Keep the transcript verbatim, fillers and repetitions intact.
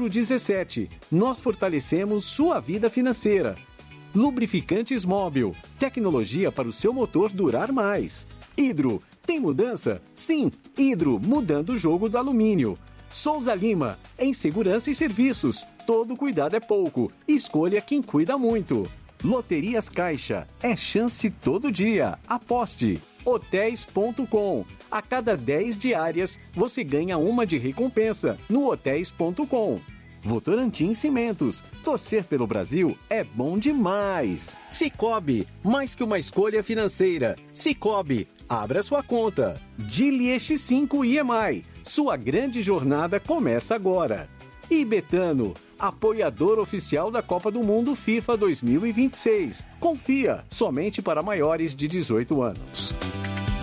dezessete. Nós fortalecemos sua vida financeira. Lubrificantes Móbil. Tecnologia para o seu motor durar mais. Hidro. Tem mudança? Sim. Hidro, mudando o jogo do alumínio. Souza Lima. Em segurança e serviços. Todo cuidado é pouco. Escolha quem cuida muito. Loterias Caixa. É chance todo dia. Aposte. hotéis ponto com. A cada dez diárias, você ganha uma de recompensa no hotéis ponto com. Votorantim Cimentos. Torcer pelo Brasil é bom demais. Sicoob, mais que uma escolha financeira. Sicoob, abra sua conta. Dili X cinco I M I. Sua grande jornada começa agora. E Betano, apoiador oficial da Copa do Mundo FIFA dois mil e vinte e seis. Confia, somente para maiores de dezoito anos.